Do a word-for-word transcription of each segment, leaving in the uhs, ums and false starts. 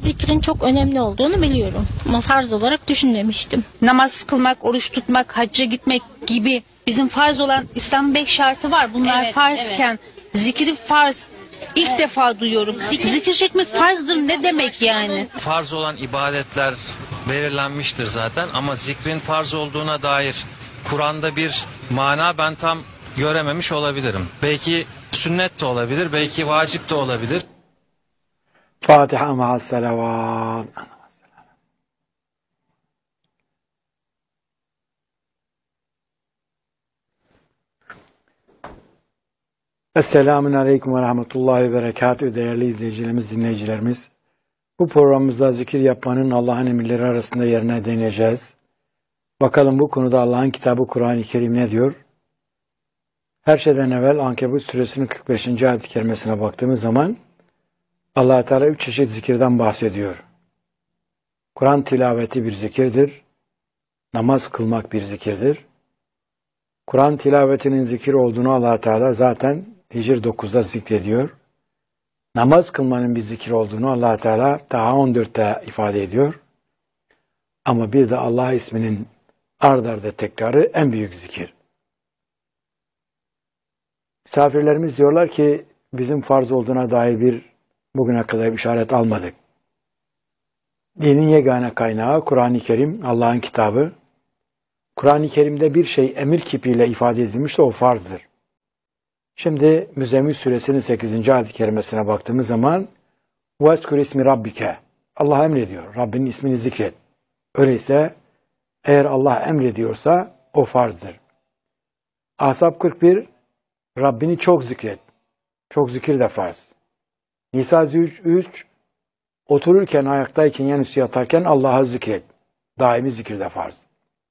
zikrin çok önemli olduğunu biliyorum. Ama farz olarak düşünmemiştim. Namaz kılmak, oruç tutmak, hacca gitmek gibi bizim farz olan İslam'ın beş şartı var. Bunlar Evet, farzken zikri farz. İlk evet. defa duyuyorum. Zikir, zikir çekmek farzdır ne demek yani? Farz olan ibadetler belirlenmiştir zaten ama zikrin farz olduğuna dair Kur'an'da bir mana ben tam görememiş olabilirim. Belki sünnet de olabilir, belki vacip de olabilir. Fatiha ma'as salavat. Esselamun Aleyküm ve Rahmetullahi ve Berekatühü değerli izleyicilerimiz, dinleyicilerimiz. Bu programımızda zikir yapmanın Allah'ın emirleri arasında yerine değineceğiz. Bakalım bu konuda Allah'ın kitabı Kur'an-ı Kerim ne diyor? Her şeyden evvel Ankebut suresinin kırk beşinci ayet-i kerimesine baktığımız zaman Allah Teala üç çeşit zikirden bahsediyor. Kur'an tilaveti bir zikirdir. Namaz kılmak bir zikirdir. Kur'an tilavetinin zikir olduğunu Allah Teala zaten Hicr dokuzda zikrediyor. Namaz kılmanın bir zikir olduğunu Allah Teala daha on dörtte ifade ediyor. Ama bir de Allah isminin ard arda tekrarı en büyük zikir. Misafirlerimiz diyorlar ki bizim farz olduğuna dair bir bugüne kadar işaret almadık. Dinin yegane kaynağı Kur'an-ı Kerim, Allah'ın kitabı. Kur'an-ı Kerim'de bir şey emir kipiyle ifade edilmişse o farzdır. Şimdi Müzzemmil suresinin sekizinci ayet-i kerimesine baktığımız zaman وَاذْكُرْ ismi rabbike. Allah emrediyor. Rabbinin ismini zikret. Öyleyse eğer Allah emrediyorsa o farzdır. Ahzab kırk bir Rabbini çok zikret. Çok zikir de farz. Nisa üç otururken, ayaktayken, yanüstü yatarken Allah'a zikret. Daimi zikir de farz.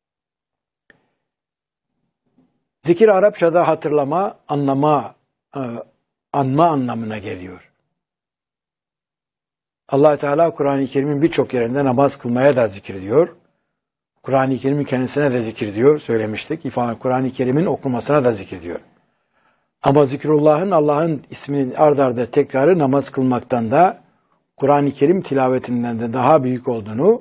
Zikir Arapçada hatırlama, anlama, anma anlamına geliyor. Allah Teala Kur'an-ı Kerim'in birçok yerinde namaz kılmaya da zikir diyor. Kur'an-ı Kerim'in kendisine de zikir diyor, söylemiştik. Kur'an-ı Kerim'in okunmasına da zikir diyor. Ama zikrullah'ın Allah'ın isminin ard arda tekrarı namaz kılmaktan da Kur'an-ı Kerim tilavetinden de daha büyük olduğunu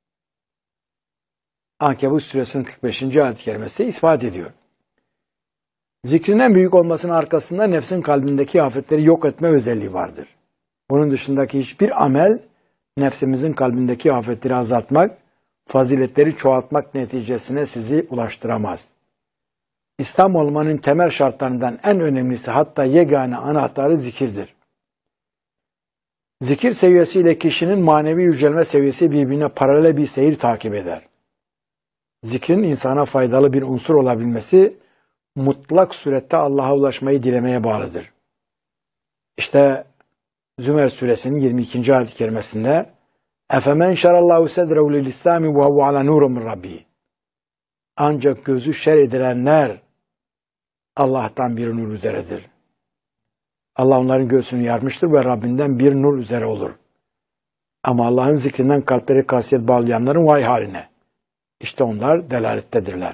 Ankebut suresinin kırk beşinci ayet-i kerimesi ispat ediyor. Zikrin en büyük olmasının arkasında nefsin kalbindeki afetleri yok etme özelliği vardır. Bunun dışındaki hiçbir amel nefsimizin kalbindeki afetleri azaltmak, faziletleri çoğaltmak neticesine sizi ulaştıramaz. İslam olmanın temel şartlarından en önemlisi hatta yegane anahtarı zikirdir. Zikir seviyesiyle kişinin manevi yücelme seviyesi birbirine paralel bir seyir takip eder. Zikrin insana faydalı bir unsur olabilmesi mutlak surette Allah'a ulaşmayı dilemeye bağlıdır. İşte Zümer suresinin yirmi ikinci ayet-i kerimesinde اَفَمَنْ شَرَ اللّٰهُ سَدْرَهُ لِلْاِسْلَامِ وَهُوَ عَلَى نُورٍ مِنْ رَبِّهِ Ancak gözü şer edilenler Allah'tan bir nur üzeredir. Allah onların göğsünü yarmıştır ve Rabbinden bir nur üzere olur. Ama Allah'ın zikrinden kalpleri kasiyet bağlayanların vay haline. İşte onlar delalettedirler.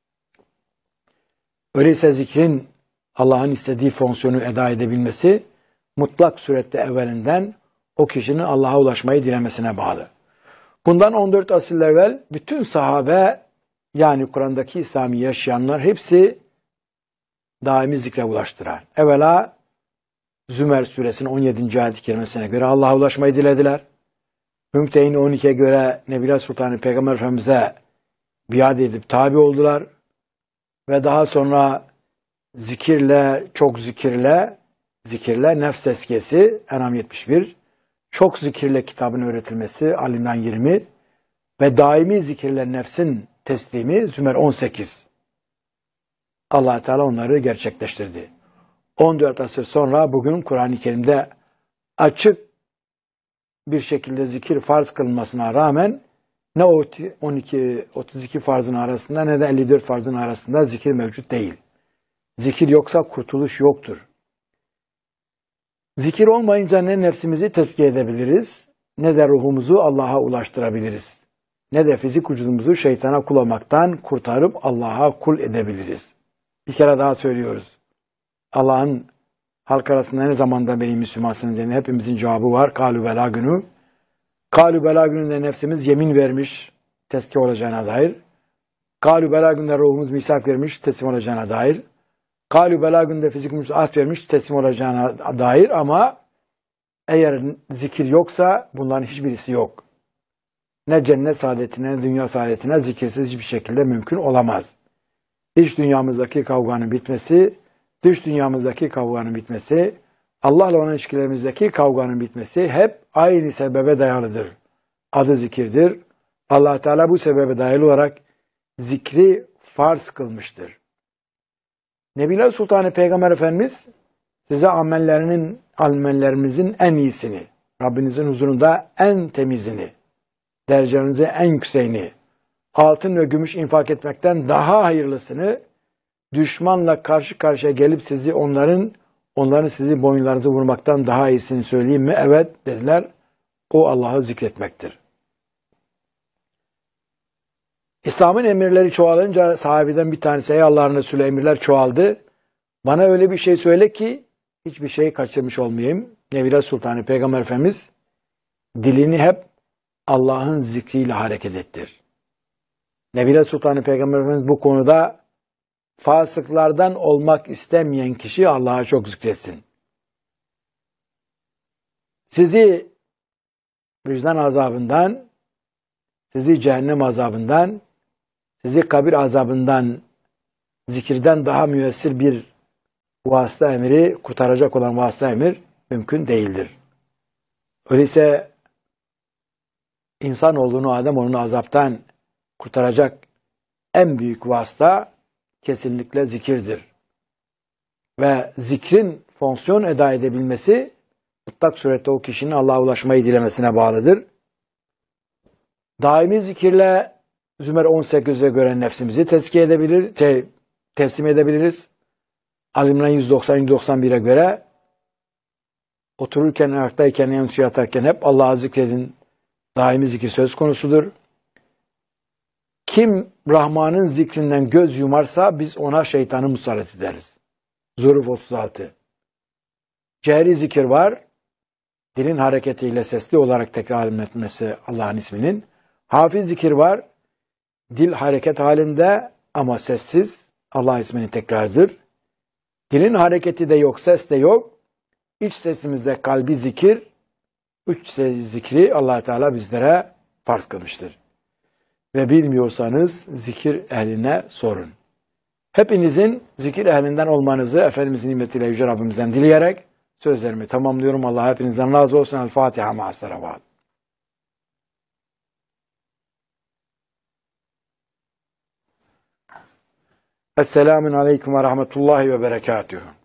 Öyleyse zikrin Allah'ın istediği fonksiyonu eda edebilmesi mutlak surette evvelinden o kişinin Allah'a ulaşmayı dilemesine bağlı. Bundan on dört asır evvel bütün sahabe yani Kur'an'daki İslami yaşayanlar hepsi daimi zikre ulaştıran. Evvela Zümer suresinin on yedinci ayet-i kerimesine göre Allah'a ulaşmayı dilediler. Mümtehin on ikiye göre Nebiler Sultanı Peygamber Efendimiz'e biat edip tabi oldular. Ve daha sonra zikirle, çok zikirle, zikirle nefs tezkiyesi En'am yetmiş bir, çok zikirle kitabın öğretilmesi Ali İmran yirmi ve daimi zikirle nefsin teslimi Zümer on sekiz. Allah Teala onları gerçekleştirdi. on dört asır sonra bugün Kur'an-ı Kerim'de açık bir şekilde zikir farz kılınmasına rağmen ne on iki otuz iki farzın arasında ne de elli dört farzın arasında zikir mevcut değil. Zikir yoksa kurtuluş yoktur. Zikir olmayınca ne nefsimizi tezkiye edebiliriz, ne de ruhumuzu Allah'a ulaştırabiliriz. Ne de fizik vücudumuzu şeytana kul olmaktan kurtarıp Allah'a kul edebiliriz. Bir kere daha söylüyoruz. Allah'ın halk arasında ne zamanda beni Müslümansınız diye hepimizin cevabı var. Kâlû velâ günû. Kalü bela gününde nefsimiz yemin vermiş tezki olacağına dair. Kalü bela gününde ruhumuz misak vermiş teslim olacağına dair. Kalü bela gününde fizikimiz ahd vermiş teslim olacağına dair ama eğer zikir yoksa bunların hiçbirisi yok. Ne cennet saadetine, ne dünya saadetine zikirsiz hiçbir şekilde mümkün olamaz. İç dünyamızdaki kavganın bitmesi, dış dünyamızdaki kavganın bitmesi, Allah'la olan ilişkilerimizdeki kavganın bitmesi hep aynı sebebe dayalıdır. Adı zikirdir. Allah Teala bu sebebe dayalı olarak zikri farz kılmıştır. Nebiler Sultanı Peygamber Efendimiz size amellerinin, amellerinizin en iyisini, Rabbinizin huzurunda en temizini, derecelerinize en yükseğini, altın ve gümüş infak etmekten daha hayırlısını, düşmanla karşı karşıya gelip sizi onların, onların sizi boyunlarınızı vurmaktan daha iyisini söyleyeyim mi? Evet dediler. O Allah'ı zikretmektir. İslam'ın emirleri çoğalınca sahabeden bir tanesi, ey Allah'ın Resulü emirler çoğaldı. Bana öyle bir şey söyle ki hiçbir şey kaçırmış olmayayım. Nebiler Sultanı Peygamber Efendimiz dilini hep Allah'ın zikriyle hareket ettir. Nebiler Sultanı Peygamber Efendimiz bu konuda fasıklardan olmak istemeyen kişi Allah'a çok zikretsin. Sizi vicdan azabından, sizi cehennem azabından, sizi kabir azabından, zikirden daha müessir bir vasıta emiri, kurtaracak olan vasıta emir mümkün değildir. Öyleyse insanoğlunu, Ademoğlunu azaptan kurtaracak en büyük vasıta kesinlikle zikirdir. Ve zikrin fonksiyon eda edebilmesi mutlak surette o kişinin Allah'a ulaşmayı dilemesine bağlıdır. Daimi zikirle Zümer on sekize göre nefsimizi tezkiye edebilir, şey, teslim edebiliriz. Ali-İmran yüz doksan yüz doksan bire göre otururken, ayaktayken, yansıya yatarken hep Allah'ı zikredin. Daimi zikir söz konusudur. Kim Rahman'ın zikrinden göz yumarsa biz ona şeytanı musallat ederiz. Zuruf otuz altı. Cehri zikir var. Dilin hareketiyle sesli olarak tekrar etmesi Allah'ın isminin. Hafiz zikir var. Dil hareket halinde ama sessiz Allah ismini tekrardır. Dilin hareketi de yok, ses de yok. İç sesimizde kalbi zikir, üç zikri Allah Teala bizlere farz kılmıştır. Ve bilmiyorsanız zikir ehline sorun. Hepinizin zikir ehlinden olmanızı Efendimizin nimetiyle Yüce Rabbimizden dileyerek sözlerimi tamamlıyorum. Allah hepinizden razı olsun. El Fatiha ma'as-salavat. Esselamun aleyküm ve rahmetullahi ve berekatühü.